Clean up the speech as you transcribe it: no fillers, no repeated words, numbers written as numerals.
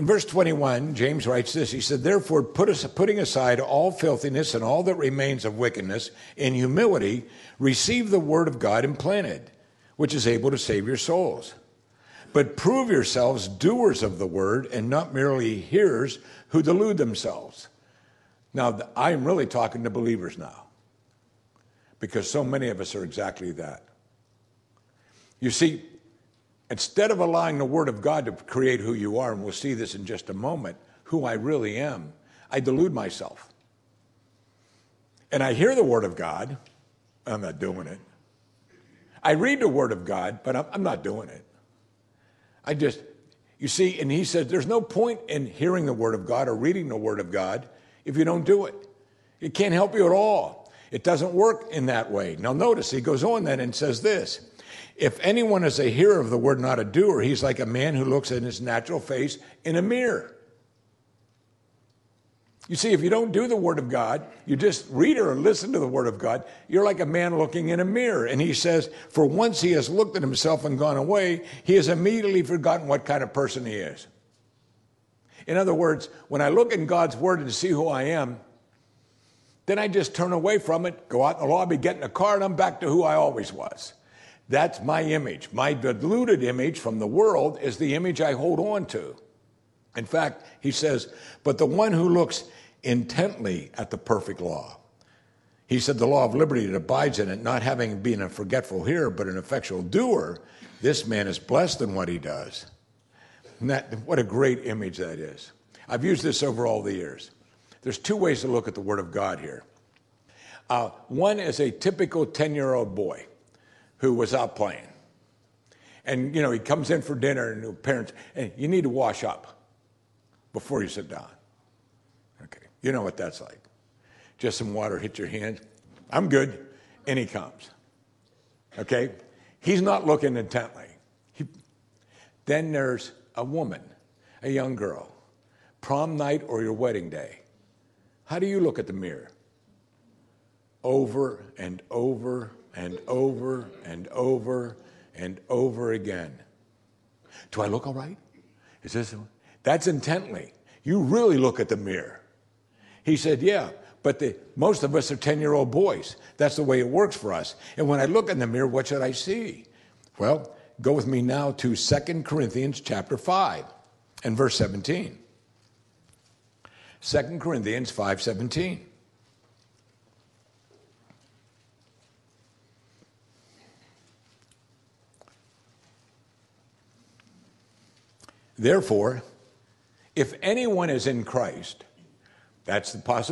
In verse 21, James writes this. He said, therefore, putting aside all filthiness and all that remains of wickedness, in humility, receive the word of God implanted, which is able to save your souls. But prove yourselves doers of the word and not merely hearers who delude themselves. Now, I'm really talking to believers now, because so many of us are exactly that. You see, instead of allowing the word of God to create who you are, and we'll see this in just a moment, who I really am, I delude myself. And I hear the word of God, I'm not doing it. I read the word of God, but I'm not doing it. You see, and he says there's no point in hearing the word of God or reading the word of God if you don't do it. It can't help you at all. It doesn't work in that way. Now notice, he goes on then and says this. If anyone is a hearer of the word, not a doer, he's like a man who looks at his natural face in a mirror. You see, if you don't do the word of God, you just read or listen to the word of God, you're like a man looking in a mirror. And he says, for once he has looked at himself and gone away, he has immediately forgotten what kind of person he is. In other words, when I look in God's word and see who I am, then I just turn away from it, go out in the lobby, get in a car, and I'm back to who I always was. That's my image. My diluted image from the world is the image I hold on to. In fact, he says, but the one who looks intently at the perfect law. He said the law of liberty that abides in it, not having been a forgetful hearer, but an effectual doer, this man is blessed in what he does. And what a great image that is. I've used this over all the years. There's two ways to look at the Word of God here. One is a typical 10-year-old boy who was out playing. And, he comes in for dinner and the parents, hey, you need to wash up before you sit down. Okay, you know what that's like. Just some water hit your hand. I'm good. And he comes. Okay? He's not looking intently. Then there's a woman, a young girl, prom night or your wedding day. How do you look at the mirror? Over and over and over and over and over again. Do I look all right? Is this? That's intently. You really look at the mirror. He said, yeah, but most of us are 10-year-old boys. That's the way it works for us. And when I look in the mirror, what should I see? Well, go with me now to 2 Corinthians chapter 5 and verse 17. 2 Corinthians 5:17. Therefore, if anyone is in Christ, that's the possibility.